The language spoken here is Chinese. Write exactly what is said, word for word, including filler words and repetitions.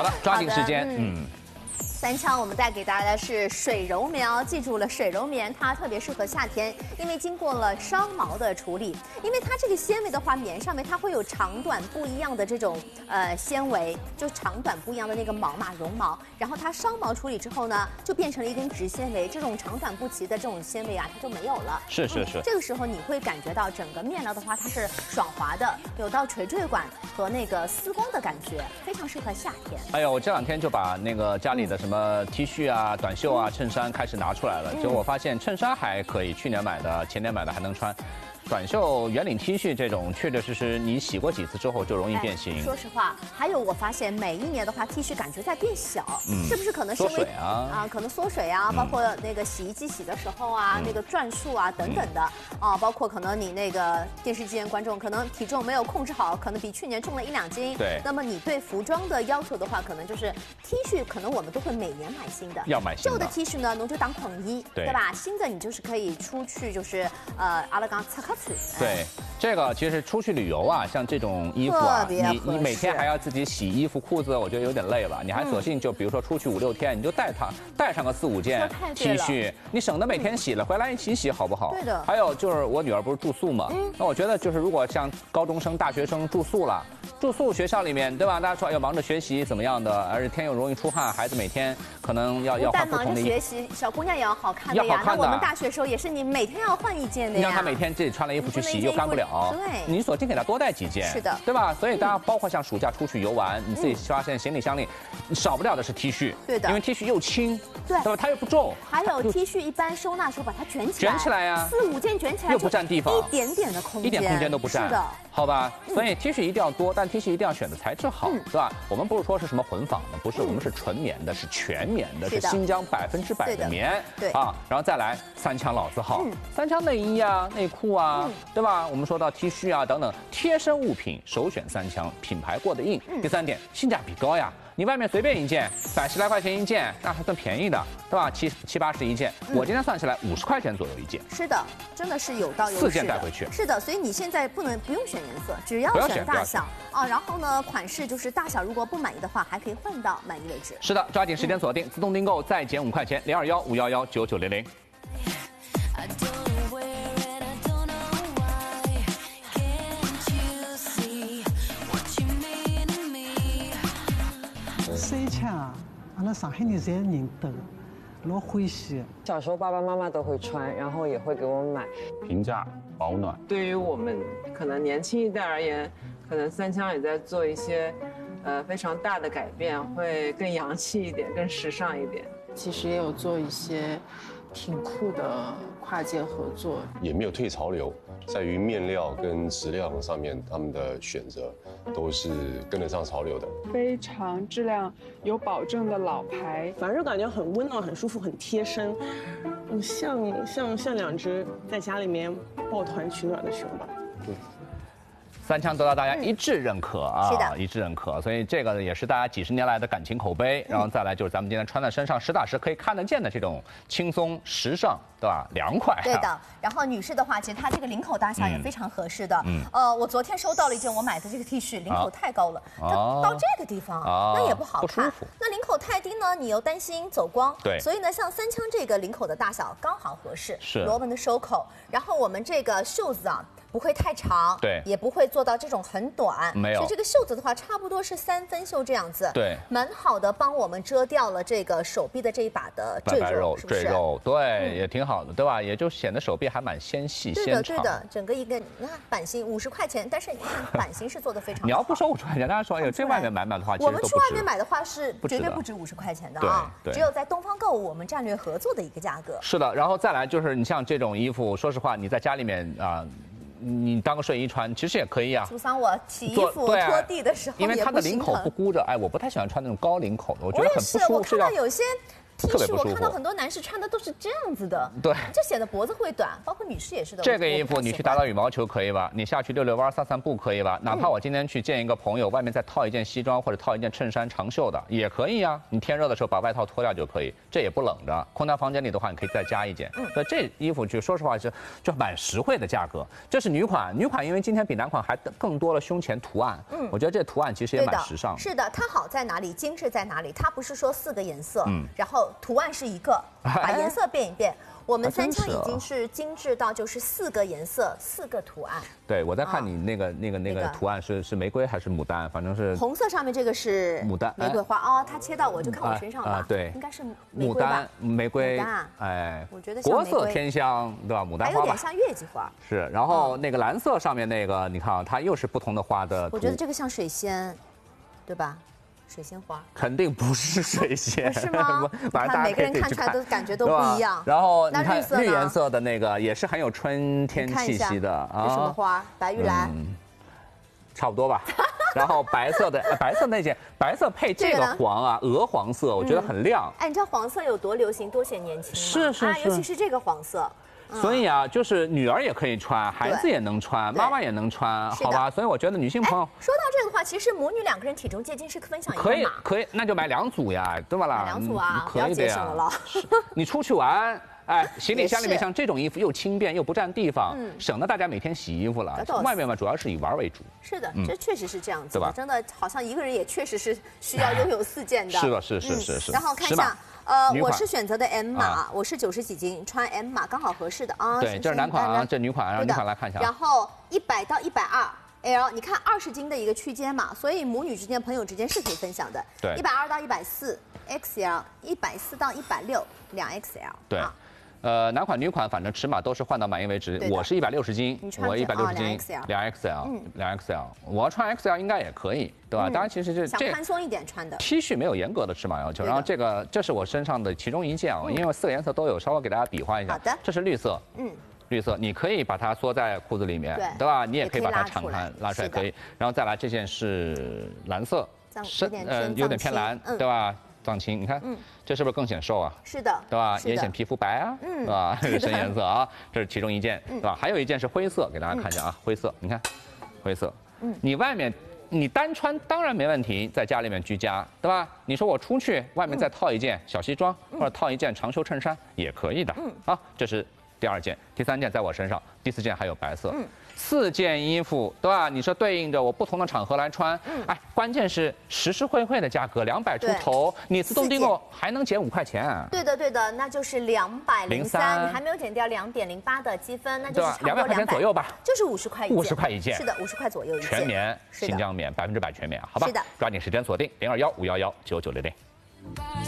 了，抓紧时间，嗯。 三枪我们带给大家的是水柔棉哦，记住了，水柔棉它特别适合夏天，因为经过了烧毛的处理，因为它这个纤维的话，棉上面它会有长短不一样的这种呃纤维，就长短不一样的那个毛嘛，绒毛，然后它烧毛处理之后呢，就变成了一根直纤维，这种长短不齐的这种纤维啊，它就没有了。 是是是、嗯， 这个时候你会感觉到整个面料的话，它是爽滑的，有到垂坠感和那个丝光的感觉，非常适合夏天。 哎呦，我这两天就把那个家里的什么。 呃 ，T 恤啊、短袖啊、衬衫开始拿出来了。结果我发现衬衫还可以，去年买的、前年买的还能穿。 短袖、圆领 T 恤这种，确确实实你洗过几次之后就容易变形。 说实话，还有我发现每一年的话 ，T 恤感觉在变小，嗯、是不是可能是因为啊啊，可能缩水啊，包括那个洗衣机洗的时候啊，嗯、那个转数啊等等的啊，包括可能你那个电视机前观众可能体重没有控制好，可能比去年重了一两斤。 对。 那么你对服装的要求的话，可能就是 T 恤，可能我们都会每年买新的。 要买新的。 旧的 T 恤呢，侬就当统一，对吧？新的你就是可以出去，就是呃，阿拉刚擦卡子。 对。 这个其实出去旅游啊，像这种衣服啊，你你每天还要自己洗衣服、裤子，我觉得有点累了。你还索性就比如说出去五六天，你就带它带上个四五件 T 恤，你省得每天洗了回来一起洗，好不好？ 对的。 还有就是我女儿不是住宿嘛，那我觉得就是如果像高中生、大学生住宿了，住宿学校里面对吧？大家说要忙着学习怎么样的，而且天又容易出汗，孩子每天可能要要换不同的衣服。 学习，小姑娘也要好看的呀。那我们大学时候也是，你每天要换一件的呀。 你让她每天自己穿了衣服去洗又干不了。 对， 你索性给他多带几件， 是的， 对吧？所以大家包括像暑假出去游玩，你自己发现行李箱里少不了的是 T 恤， 对的， 因为 T 恤又轻， 对， 对吧？它又不重。 还有 T 恤一般收纳时候把它卷起来， 卷起来呀， 四五件卷起来又不占地方， 一点点的空间， 一点空间都不占， 是的， 好吧？所以 T 恤一定要多，但 T 恤一定要选的材质好，对吧？我们不是说是什么混纺的，不是，我们是纯棉的，是全棉的，是新疆百分之百的棉， 对啊，然后再来三枪老字号，三枪内衣啊、内裤啊，对吧？我们说到 T 恤啊等等。 贴身物品首选三枪，品牌过得硬。嗯、第三点，性价比高呀！你外面随便一件，百十来块钱一件，那还算便宜的，对吧？七七八十一件，嗯、我今天算下来五十块钱左右一件。 是的，真的是有到有四件带回去。 是的，所以你现在不能不用选颜色，只要选大小啊。然后呢，款式就是大小，如果不满意的话，还可以换到满意为止。 是的，抓紧时间锁定，嗯、自动订购再减五块钱，零二幺五幺幺九九零零。 三枪啊，阿拉上海人侪认得，老欢喜。 小时候爸爸妈妈都会穿，然后也会给我们买。 平价保暖。 对于我们可能年轻一代而言，可能三枪也在做一些，呃非常大的改变，会更洋气一点，更时尚一点。 其实也有做一些挺酷的跨界合作， 也没有退潮流。 在于面料跟质量上面，他们的选择都是跟得上潮流的， 非常质量有保证的老牌， 反正感觉很温暖、很舒服、很贴身，嗯，像像像两只在家里面抱团取暖的熊吧。对。 三枪得到大家一致认可啊， 是的， 一致认可，所以这个也是大家几十年来的感情口碑。然后再来就是咱们今天穿在身上，实打实可以看得见的这种轻松时尚，对吧？凉快、啊。 对的。然后女士的话，其实它这个领口大小也非常合适的。嗯。呃，我昨天收到了一件我买的这个 T 恤，领口太高了，就到这个地方，那也不好看。不舒服。那领口太低呢，你又担心走光。 对。 所以呢，像三枪这个领口的大小刚好合适， 是螺纹的收口，然后我们这个袖子啊。 不会太长， 对， 也不会做到这种很短， 没有。 所以这个袖子的话，差不多是三分袖这样子， 对， 蛮好的，帮我们遮掉了这个手臂的这一把的赘肉，是不是？ 赘肉，对，也挺好的，对吧？也就显得手臂还蛮纤细、纤长。 对的，对的，整个一个你看版型五十块钱，但是你看版型是做的非常好。 你要不收五十块钱，大家说，哎呦，这外面买买的话， 我们去外面买的话是绝对不止五十块钱的啊，只有在东方购物我们战略合作的一个价格。 是的，然后再来就是你像这种衣服，说实话，你在家里面啊。你当个睡衣穿，其实也可以啊。 苏桑，我洗衣服拖地的时候， 因为它的领口不箍着，哎，我不太喜欢穿那种高领口的，我觉得很不舒服。 我也是，我看到有些 T 恤， 特别不舒服。 我看到很多男士穿的都是这样子的， 对， 这显得脖子会短，包括女士也是的。 这个衣服你去打打羽毛球可以吧？你下去溜溜弯、散散步可以吧？哪怕我今天去见一个朋友，外面再套一件西装或者套一件衬衫长袖的也可以啊。你天热的时候把外套脱掉就可以，这也不冷着。空调房间里的话，你可以再加一件。嗯，所以这衣服就说实话是就蛮实惠的价格。这是女款，女款因为今天比男款还更多了胸前图案。嗯，我觉得这图案其实也蛮时尚的。 是的，它好在哪里？精致在哪里？它不是说四个颜色，嗯，然后图案是一个，把颜色变一变。我们三枪已经是精致到就是四个颜色、四个图案。 对，我在看你那个那个那个图案是是玫瑰还是牡丹，反正是红色上面这个是牡丹玫瑰花哦，它切到我就看我身上吧， 对， 应该是牡丹玫瑰，哎， 我觉得国色天香，对吧？牡丹花吧， 还有点像月季花。 是，然后那个蓝色上面那个，你看啊，它又是不同的花的。 我觉得这个像水仙，对吧？水仙花肯定不是水仙， 是吗？ 反正每个人看出来都感觉都不一样。 然后你看绿颜色的那个也是很有春天气息的啊。 这什么花？白玉兰， 差不多吧。然后白色的白色那件白色配这个黄啊，鹅黄色，我觉得很亮。 哎，你知道黄色有多流行，多显年轻吗？ 是是是， 尤其是这个黄色。 所以啊，就是女儿也可以穿，孩子也能穿，妈妈也能穿，好吧？所以我觉得女性朋友说到这个话，其实母女两个人体重借精是分享一个码， 可以可以，那就买两组呀，对吧啦？ 买两组啊， 可以的呀。你出去玩，哎，行李箱里面像这种衣服又轻便又不占地方，省得大家每天洗衣服了。外面嘛，主要是以玩为主。 是的，这确实是这样子，对吧？真的好像一个人也确实是需要拥有四件的。 是的，是是是是。 然后看一下。呃，我是选择的 M 码，我是九十几斤，穿 M 码刚好合适的啊。 对，这是男款啊，这女款，让女款来看一下。 然后一百到一百二 L， 你看二十斤的一个区间嘛，所以母女之间、朋友之间是可以分享的。 对， 一百二到一百四 X L， 一百四到一百六两 X L。 对。呃，男款、女款，反正尺码都是换到满意为止。我是一百六十斤，我一百六十斤，两 X L， 两 X L， 我要穿 X L 应该也可以，对吧？当然，其实这想宽松一点穿的 T 恤没有严格的尺码要求。然后这个这是我身上的其中一件啊，因为四个颜色都有，稍微给大家比划一下。 好的， 这是绿色，嗯，绿色，你可以把它缩在裤子里面，对吧？你也可以把它敞开拉出来，可以。然后再来这件是蓝色，深呃有点偏蓝，对吧？藏青，你看，嗯，这是不是更显瘦啊？ 是的， 对吧？也显皮肤白啊，嗯，对吧？这是深颜色啊，这是其中一件，对吧？还有一件是灰色，给大家看一下啊，灰色，你看，灰色，嗯，你外面你单穿当然没问题，在家里面居家，对吧？你说我出去外面再套一件小西装，或者套一件长袖衬衫也可以的，嗯，啊，这是第二件，第三件在我身上，第四件还有白色，嗯。四件衣服，对吧？你说对应着我不同的场合来穿，嗯，哎，关键是实实惠惠的价格，两百出头，你自动订购还能减五块钱。 对的，对的，那就是两百零三，你还没有减掉两点零八的积分，那就是差不多两百块钱左右吧， 就是五十块一件， 五十块一件， 是的，五十块左右一件， 全棉，新疆棉，百分之百全棉，好吧？ 是的， 抓紧时间锁定零二幺五幺幺九九零零。